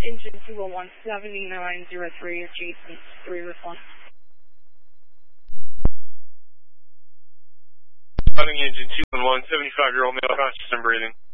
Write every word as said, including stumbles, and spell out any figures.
Engine two one one, seven nine zero three, Jason three response. Running engine two one one, seventy-five-year-old male conscious and breathing.